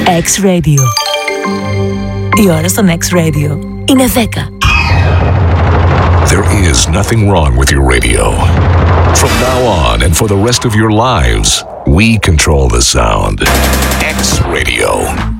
X-Radio. Η ώρα στον X-Radio είναι 10. There is nothing wrong with your radio. From now on and for the rest of your lives, we control the sound. X-Radio.